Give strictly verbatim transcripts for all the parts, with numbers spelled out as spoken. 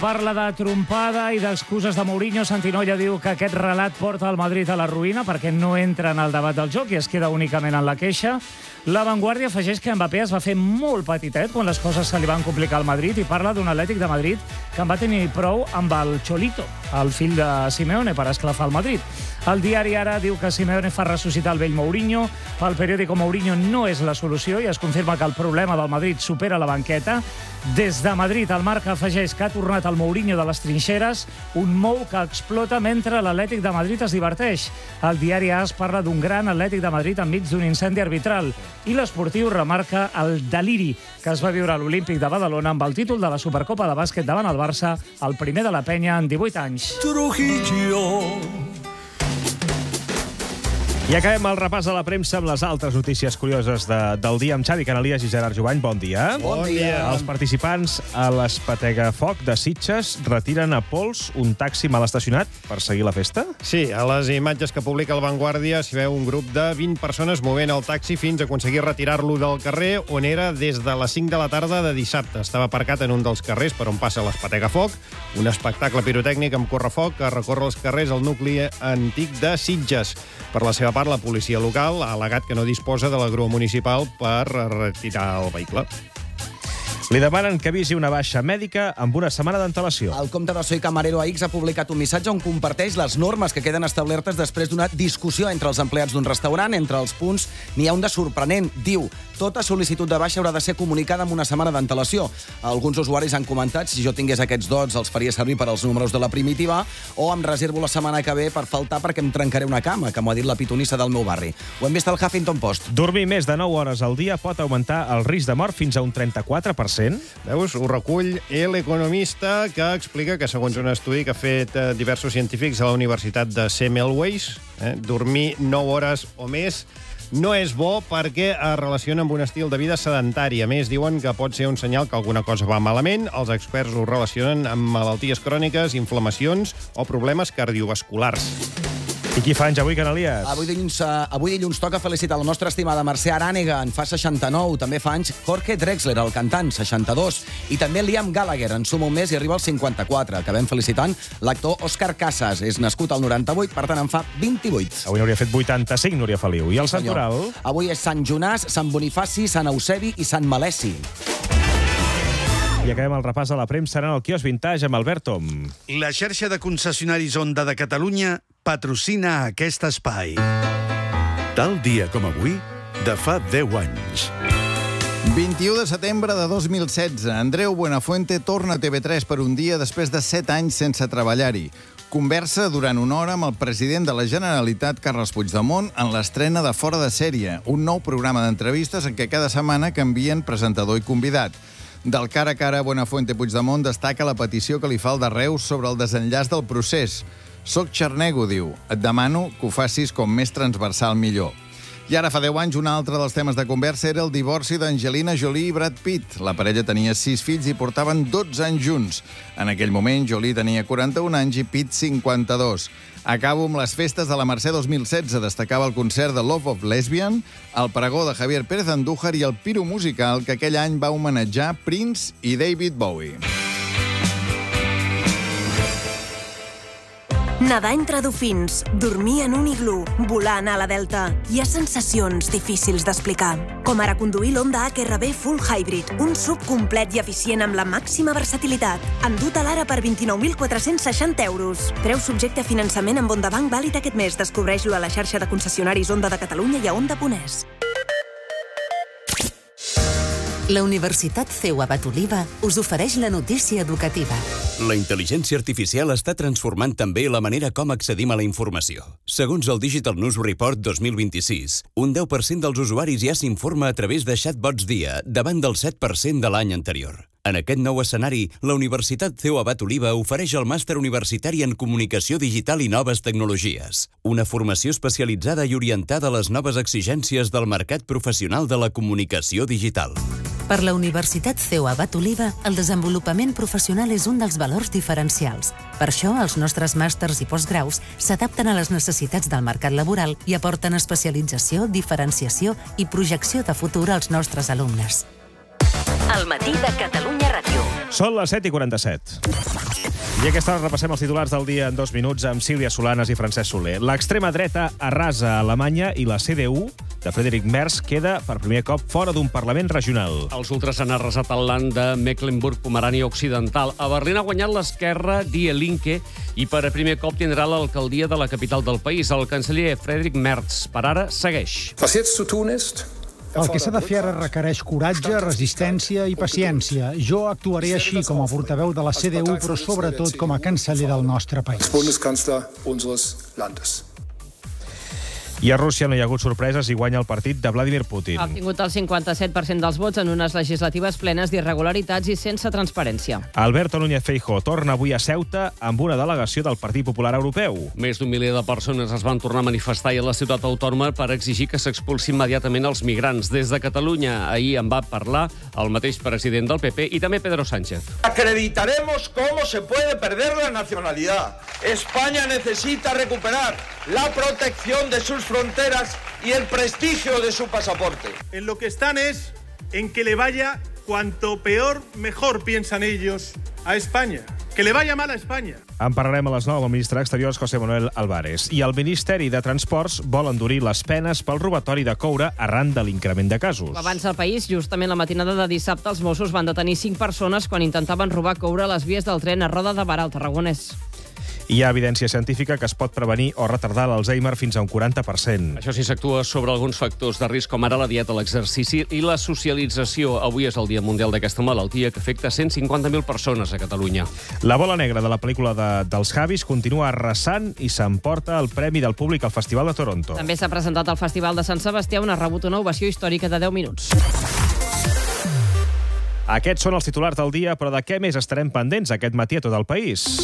Parla de trompada i d'excuses de Mourinho. Santinolla diu que aquest relat porta el Madrid a la ruïna perquè no entra en el debat del joc i es queda únicament en la queixa. La Vanguardia afegeix que Mbappé es va fer molt petitet quan les coses se li van complicar al Madrid i parla d'un Atlètic de Madrid que en va tenir prou amb el Cholito, el fill de Simeone, per esclafar el Madrid. El diari Ara diu que Simeone fa ressuscitar el vell Mourinho. Pel periòdico, Mourinho no és la solució i es confirma que el problema del Madrid supera la banqueta. Des de Madrid, el Marca afegeix que ha tornat el Mourinho de les trinxeres, un mou que explota mentre l'Atlètic de Madrid es diverteix. El diari AS parla d'un gran Atlètic de Madrid enmig d'un incendi arbitral i l'Esportiu remarca el deliri que es va viure a l'Olímpic de Badalona amb el títol de la Supercopa de bàsquet davant el Barça, el primer de la penya en divuit anys. Trujillo. I acabem el repàs de la premsa amb les altres notícies curioses de, del dia amb Xavi Canalies i Gerard Jovany. Bon dia. Bon dia. Els participants a l'Espetegafoc de Sitges retiren a pols un taxi mal estacionat per seguir la festa? Sí, a les imatges que publica el Vanguardia s'hi veu un grup de vint persones movent el taxi fins a aconseguir retirar-lo del carrer on era des de les cinc de la tarda de dissabte. Estava aparcat en un dels carrers per on passa l'Espetegafoc, un espectacle pirotècnic amb correfoc que recorre els carrers al nucli antic de Sitges. Per la seva part, la policia local ha al·legat que no disposa de la grua municipal per retirar el vehicle. Li demanen que avisi una baixa mèdica amb una setmana d'antelació. El compte de Soy Camarero a X ha publicat un missatge on comparteix les normes que queden establertes després d'una discussió entre els empleats d'un restaurant. Entre els punts n'hi ha un de sorprenent. Diu, tota sol·licitud de baixa haurà de ser comunicada amb una setmana d'antelació. Alguns usuaris han comentat si jo tingués aquests dots els faria servir per als números de la primitiva o em reservo la setmana que ve per faltar perquè em trencaré una cama, que m'ho ha dit la pitonissa del meu barri. Ho hem vist al Huffington Post. Dormir més de nou hores al dia pot augmentar el risc de mort fins a un trenta-quatre per cent. Veus? Ho recull El Economista, que explica que, segons un estudi que ha fet eh, diversos científics a la Universitat de Semmelweis, eh, dormir nou hores o més no és bo perquè es relaciona amb un estil de vida sedentari. A més, diuen que pot ser un senyal que alguna cosa va malament. Els experts ho relacionen amb malalties cròniques, inflamacions o problemes cardiovasculars. I qui fa anys avui, Canalies? Avui dilluns, uh, avui dilluns toca felicitar la nostra estimada Mercè Arànega, en fa seixanta-nou. També fa anys Jorge Drexler, el cantant, seixanta-dos. I també Liam Gallagher, en suma un mes i arriba als cinquanta-quatre. Acabem felicitant l'actor Òscar Casas. És nascut al noranta-vuit, per tant en fa vint-i-vuit. Avui n'hauria fet vuitanta-cinc, Núria Feliu. I el santoral? Avui és Sant Jonàs, Sant Bonifaci, Sant Eusebi i Sant Malesi. I acabem el repàs de la premsa en el quiosc Vintage amb Albert Tom. La xarxa de concessionaris Honda de Catalunya patrocina aquest espai. Tal dia com avui, de fa deu anys. vint-i-u de setembre de dos mil setze. Andreu Buenafuente torna a T V tres per un dia després de set anys sense treballar-hi. Conversa durant una hora amb el president de la Generalitat, Carles Puigdemont, en l'estrena de Fora de Sèrie, un nou programa d'entrevistes en què cada setmana canvien presentador i convidat. Del cara a cara, Buenafuente Puigdemont destaca la petició que li fa el de Reus sobre el desenllaç del procés. Soc xarnego, diu. Et demano que ho facis com més transversal millor. I ara fa deu anys, un altre dels temes de conversa era el divorci d'Angelina Jolie i Brad Pitt. La parella tenia sis fills i portaven dotze anys junts. En aquell moment, Jolie tenia quaranta-un anys i Pitt cinquanta-dos. Acabo amb les festes de la Mercè dos mil setze. Destacava el concert de Love of Lesbian, el pregó de Javier Pérez Andújar i el piro musical que aquell any va homenatjar Prince i David Bowie. Nedar entre dofins, dormir en un iglú, volar a la Delta. Hi ha sensacions difícils d'explicar. Com ara conduir l'Honda H R V Full Hybrid, un sub complet i eficient amb la màxima versatilitat. Endut a l'ara per vint-i-nou mil quatre-cents seixanta euros. Preu subjecte a finançament amb Honda Bank vàlid aquest mes. Descobreix-lo a la xarxa de concessionaris Honda de Catalunya i a honda punt es. La Universitat C E U Abat Oliva us ofereix la notícia educativa. La intel·ligència artificial està transformant també la manera com accedim a la informació. Segons el Digital News Report dos mil vint-i-sis, un deu per cent dels usuaris ja s'informa a través de chatbots dia, davant del set per cent de l'any anterior. En aquest nou escenari, la Universitat C E U Abat Oliva ofereix el màster universitari en Comunicació Digital i Noves Tecnologies, una formació especialitzada i orientada a les noves exigències del mercat professional de la comunicació digital. Per la Universitat C E U Abat Oliva, el desenvolupament professional és un dels valors diferencials. Per això, els nostres màsters i postgraus s'adapten a les necessitats del mercat laboral i aporten especialització, diferenciació i projecció de futur als nostres alumnes. El matí de Catalunya Ràdio. Són les set i quaranta-set. I a aquesta hora repassem els titulars del dia en dos minuts amb Sílvia Solanes i Francesc Soler. L'extrema dreta arrasa a Alemanya i la C D U de Friedrich Merz queda per primer cop fora d'un Parlament regional. Els ultras han arrasat el land de Mecklenburg-Pomerània Occidental. A Berlín ha guanyat l'esquerra Die Linke i per primer cop tindrà l'alcaldia de la capital del país. El canceller Friedrich Merz, per ara, segueix. Was jetzt zu tun ist, el que s'ha de fer ara requereix coratge, resistència i paciència. Jo actuaré així com a portaveu de la C D U, però sobretot com a canceller del nostre país. Bundeskanzler unseres Landes. I a Rússia no hi ha hagut sorpreses i guanya el partit de Vladimir Putin. Ha obtingut el cinquanta-set per cent dels vots en unes legislatives plenes d'irregularitats i sense transparència. Alberto Núñez Feijóo torna avui a Ceuta amb una delegació del Partit Popular Europeu. Més d'un miler de persones es van tornar a manifestar a la ciutat autònoma per exigir que s'expulsi immediatament els migrants. Des de Catalunya ahir en va parlar el mateix president del P P i també Pedro Sánchez. Acreditaremos cómo se puede perder la nacionalidad. España necesita recuperar la protección de sus fronteras y el prestigio de su pasaporte. En lo que están es en que le vaya cuanto peor, mejor, piensan ellos, a España. Que le vaya mal a Espanya. En parlarem a les nou amb el ministre d'Exteriors, José Manuel Álvarez. I el Ministeri de Transports vol endurir les penes pel robatori de coure arran de l'increment de casos. Abans al país, justament la matinada de dissabte, els Mossos van detenir cinc persones quan intentaven robar coure a les vies del tren a Roda de Barà, al Tarragonès. Hi ha evidència científica que es pot prevenir o retardar l'Alzheimer fins a un quaranta per cent. Això sí, s'actua sobre alguns factors de risc, com ara la dieta, l'exercici i la socialització. Avui és el Dia Mundial d'aquesta malaltia que afecta cent cinquanta mil persones a Catalunya. La bola negra de la pel·lícula de, dels Javis continua arrasant i s'emporta el Premi del Públic al Festival de Toronto. També s'ha presentat al Festival de Sant Sebastià, on ha rebut una ovació històrica de deu minuts. Aquests són els titulars del dia, però de què més estarem pendents aquest matí a tot el país?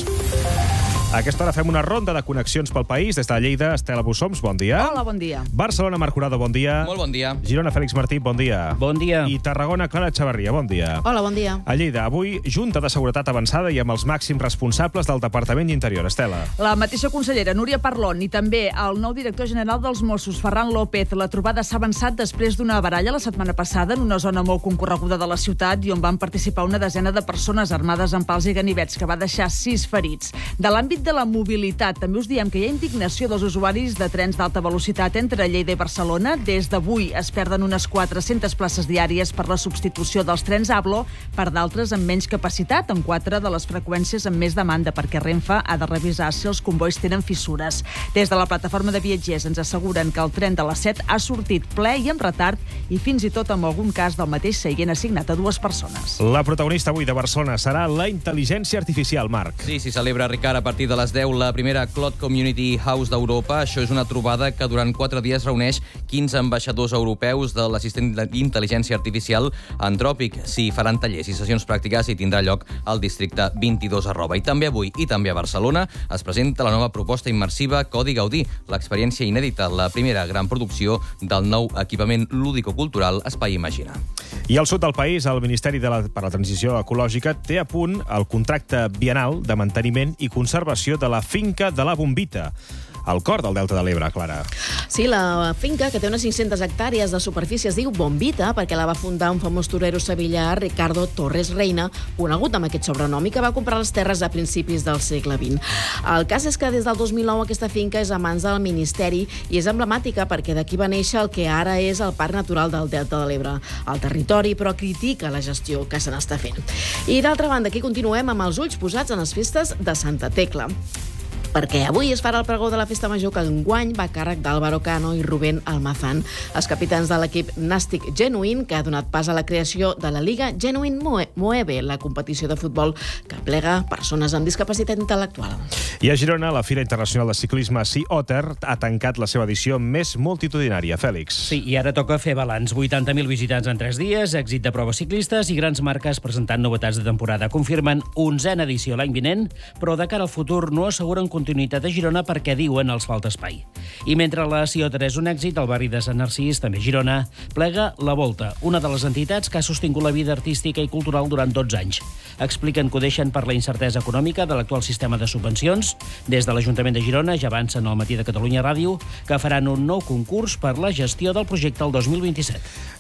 A aquesta hora fem una ronda de connexions pel país. Des de Lleida, Estela Bussoms, bon dia. Hola, bon dia. Barcelona, Marc Curado, bon dia. Molt bon dia. Girona, Fèlix Martí, bon dia. Bon dia. I Tarragona, Clara Echevarria, bon dia. Hola, bon dia. A Lleida, avui, Junta de Seguretat Avançada i amb els màxims responsables del Departament d'Interior. Estela. La mateixa consellera, Núria Parlon, i també el nou director general dels Mossos, Ferran López. La trobada s'ha avançat després d'una baralla la setmana passada en una zona molt concorreguda de la ciutat i on van participar una desena de persones armades amb pals i ganivets, que va deixar sis ferits. De l'àmbit de la mobilitat, també us diem que hi ha indignació dels usuaris de trens d'alta velocitat entre Lleida i Barcelona. Des d'avui es perden unes quatre-centes places diàries per la substitució dels trens Ablo per d'altres amb menys capacitat, en quatre de les freqüències amb més demanda, perquè Renfe ha de revisar si els combois tenen fissures. Des de la plataforma de viatgers ens asseguren que el tren de les set ha sortit ple i amb retard i fins i tot en algun cas del mateix seient assignat a dues persones. La protagonista avui de Barcelona serà la intel·ligència artificial, Marc. Sí, s'hi celebra, Ricard, a partir de les deu la primera Cloud Community House d'Europa. Això és una trobada que durant quatre dies reuneix quinze ambaixadors europeus de l'assistent d'intel·ligència artificial Anthropic. S'hi faran tallers i sessions pràctiques i tindrà lloc al districte vint-i-dos arroba. I també avui i també a Barcelona es presenta la nova proposta immersiva Codi Gaudí, l'experiència inèdita, la primera gran producció del nou equipament lúdico-cultural Espai Imagina. I al sud del país, el Ministeri de la, per la Transició Ecològica té a punt el contracte bienal de manteniment i conservació de la finca de la Bombita, al cor del Delta de l'Ebre, Clara. Sí, la finca, que té unes cinc-centes hectàrees de superfície, es diu Bombita perquè la va fundar un famós torero sevillà, Ricardo Torres Reina, conegut amb aquest sobrenom, i que va comprar les terres a principis del segle vint. El cas és que des del dos mil nou aquesta finca és a mans del Ministeri i és emblemàtica perquè d'aquí va néixer el que ara és el Parc Natural del Delta de l'Ebre. El territori, però, critica la gestió que se n'està fent. I d'altra banda, aquí continuem amb els ulls posats en les festes de Santa Tecla, perquè avui es farà el pregó de la Festa Major, que enguany va a càrrec d'Álvaro Cano i Rubén Almazán, els capitans de l'equip Nàstic Genuïn, que ha donat pas a la creació de la Liga Genuïn Moeve, la competició de futbol que plega persones amb discapacitat intel·lectual. I a Girona, la Fira Internacional de Ciclisme Sea Otter ha tancat la seva edició més multitudinària. Fèlix. Sí, i ara toca fer balanç. vuitanta mil visitants en tres dies, èxit de proves ciclistes i grans marques presentant novetats de temporada. Confirmen onzena edició l'any vinent, però de cara al futur no asseguren continuïtat a Girona perquè diuen els falta espai. I mentre la Sea Otter és un èxit, el barri de Sant Narcís, també Girona, plega la Volta, una de les entitats que ha sostingut la vida artística i cultural durant dotze anys. Expliquen que ho deixen per la incertesa econòmica de l'actual sistema de subvencions. Des de l'Ajuntament de Girona ja avancen al matí de Catalunya Ràdio que faran un nou concurs per la gestió del projecte el dos mil vint-i-set.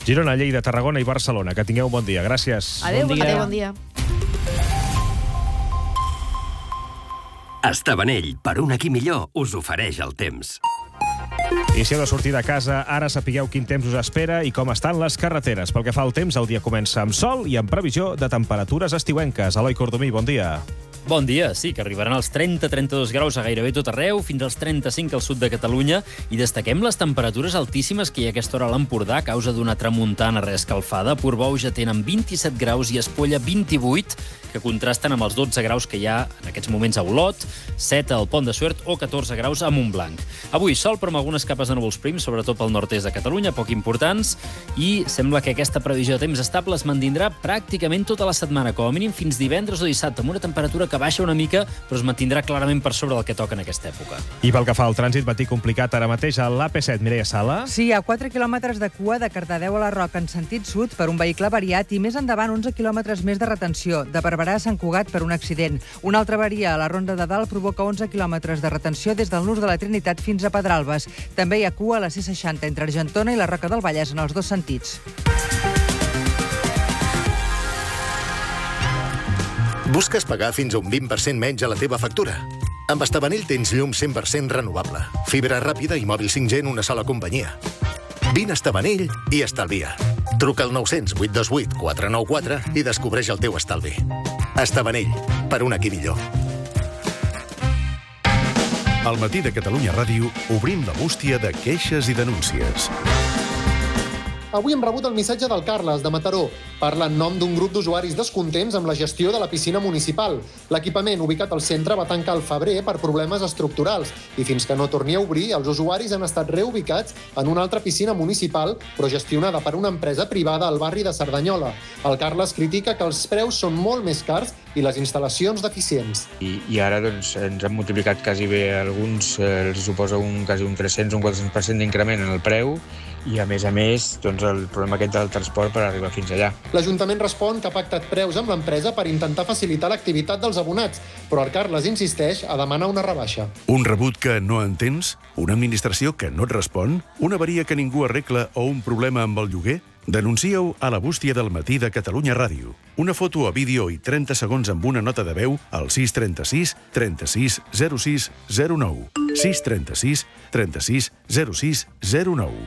Girona, Lleida, Tarragona i Barcelona. Que tingueu un bon dia. Gràcies. Adéu, bon dia. Adéu, bon dia. Estavanell, per un aquí millor, us ofereix el temps. I si heu de sortir de casa, ara sapigueu quin temps us espera i com estan les carreteres. Pel que fa al temps, el dia comença amb sol i amb previsió de temperatures estiuenques. Eloi Cordomí, bon dia. Bon dia, sí, que arribaran als trenta a trenta-dos graus a gairebé tot arreu, fins als trenta-cinc al sud de Catalunya, i destaquem les temperatures altíssimes que hi ha a aquesta hora a l'Empordà a causa d'una tramuntana reescalfada. Portbou ja tenen vint-i-set graus i Espolla vint-i-vuit, que contrasten amb els dotze graus que hi ha en aquests moments a Olot, set al Pont de Suert o catorze graus a Montblanc. Avui sol, però amb algunes capes de núvols prims, sobretot pel nord-est de Catalunya, poc importants, i sembla que aquesta previsió de temps estable es mantindrà pràcticament tota la setmana, com a mínim fins divendres o dissabte, amb una temperatura que baixa una mica, però es mantindrà clarament per sobre del que toca en aquesta època. I pel que fa al trànsit, matí complicat ara mateix a l'A P set, Mireia Sala. Sí, a quatre quilòmetres de cua de Cardedeu a la Roca en sentit sud per un vehicle variat i més endavant onze quilòmetres més de retenció. De Barberà a Sant Cugat per un accident. Una altra avaria a la Ronda de Dalt provoca onze quilòmetres de retenció des del Nus de la Trinitat fins a Pedralbes. També hi ha cua a la C seixanta entre Argentona i la Roca del Vallès en els dos sentits. Busques pagar fins a un vint per cent menys a la teva factura? Amb Estavanell tens llum cent per cent renovable, fibra ràpida i mòbil cinc G en una sola companyia. Vine a Estavanell i estalvia. Truca al nou zero zero, vuit dos vuit, quatre nou quatre i descobreix el teu estalvi. Estavanell, per un aquí millor. Al matí de Catalunya Ràdio obrim la bústia de queixes i denúncies. Avui hem rebut el missatge del Carles, de Mataró. Parla en nom d'un grup d'usuaris descontents amb la gestió de la piscina municipal. L'equipament, ubicat al centre, va tancar al febrer per problemes estructurals i fins que no torni a obrir, els usuaris han estat reubicats en una altra piscina municipal, però gestionada per una empresa privada al barri de Cerdanyola. El Carles critica que els preus són molt més cars i les instal·lacions deficients. I, i ara doncs, ens han multiplicat quasi bé alguns, eh, els suposa un, quasi un tres-cents, un quatre-cents per cent d'increment en el preu i, a més a més, doncs, el problema aquest del transport per arribar fins allà. L'Ajuntament respon que ha pactat preus amb l'empresa per intentar facilitar l'activitat dels abonats, però el Carles insisteix a demanar una rebaixa. Un rebut que no entens? Una administració que no et respon? Una avaria que ningú arregla o un problema amb el lloguer? Denuncia-ho a la bústia del matí de Catalunya Ràdio. Una foto a vídeo i trenta segons amb una nota de veu al sis trenta-sis trenta-sis zero sis zero nou. sis trenta-sis trenta-sis zero sis zero nou.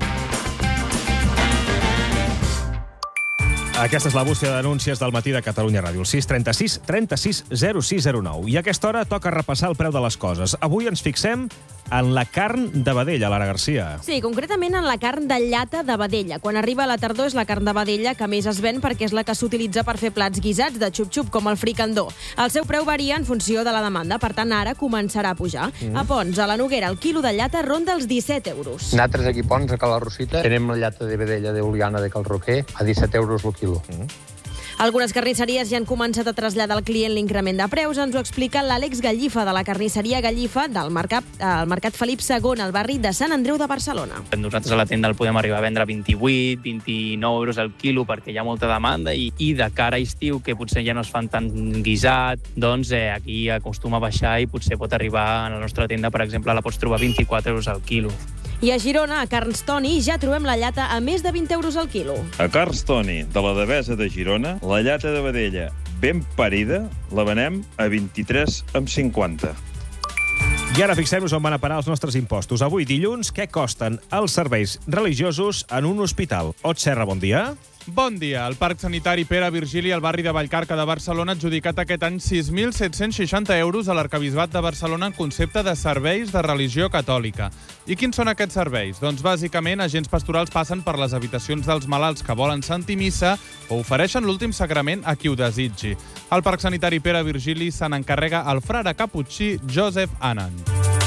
Aquesta és la bústia de denúncies del matí de Catalunya Ràdio, el sis trenta-sis trenta-sis zero sis zero nou. I a aquesta hora toca repassar el preu de les coses. Avui ens fixem en la carn de vedella, Lara Garcia. Sí, concretament en la carn de llata de vedella. Quan arriba a la tardor és la carn de vedella que més es ven perquè és la que s'utilitza per fer plats guisats de xup-xup, com el fricandó. El seu preu varia en funció de la demanda, per tant ara començarà a pujar. Mm. A Pons, a la Noguera, el quilo de llata ronda els disset euros. Nosaltres aquí a Pons, a Cala Rosita, tenim la llata de vedella d'Oliana de Cal Roquer a disset euros el quilo. Mm. Algunes carnisseries ja han començat a traslladar al client l'increment de preus. Ens ho explica l'Àlex Gallifa, de la carnisseria Gallifa, del mercat, el mercat Felip segon, al barri de Sant Andreu de Barcelona. Nosaltres a la tenda el podem arribar a vendre vint-i-vuit, vint-i-nou euros al quilo perquè hi ha molta demanda i, i de cara a estiu, que potser ja no es fan tant guisat, doncs eh, aquí acostuma a baixar i potser pot arribar a la nostra tenda, per exemple, la pots trobar vint-i-quatre euros al quilo. I a Girona, a Carns Toni, ja trobem la llata a més de vint euros al quilo. A Carns Toni, de la Devesa de Girona, la llata de vedella ben parida la venem a vint-i-tres amb cinquanta. I ara fixem-nos on van a parar els nostres impostos. Avui, dilluns, què costen els serveis religiosos en un hospital? Ot Serra, bon dia. Bon dia. El Parc Sanitari Pere Virgili al barri de Vallcarca de Barcelona ha adjudicat aquest any sis mil set-cents seixanta euros a l'Arquebisbat de Barcelona en concepte de serveis de religió catòlica. I quins són aquests serveis? Doncs bàsicament agents pastorals passen per les habitacions dels malalts que volen sentir missa o ofereixen l'últim sagrament a qui ho desitgi. Al Parc Sanitari Pere Virgili se n'encarrega el frare caputxí Joseph Anand.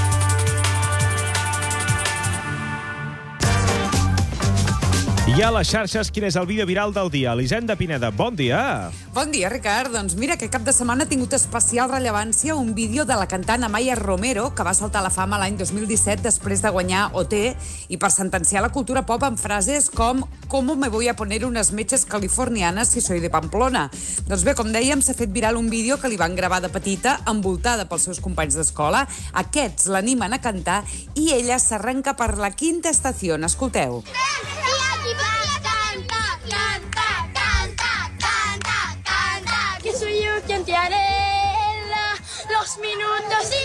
I a les xarxes, quin és el vídeo viral del dia? Elisenda Pineda, bon dia. Bon dia, Ricard. Doncs mira, aquest cap de setmana ha tingut especial rellevància un vídeo de la cantant Amaya Romero, que va saltar a la fama l'any dos mil disset després de guanyar O T i per sentenciar la cultura pop amb frases com «¿Cómo me voy a poner unas mechas californianas si soy de Pamplona?». Doncs bé, com dèiem, s'ha fet viral un vídeo que li van gravar de petita, envoltada pels seus companys d'escola. Aquests l'animen a cantar i ella s'arrenca per la quinta estació. Escolteu. ¡Aquí voy a cantar! Vianela, los minutos y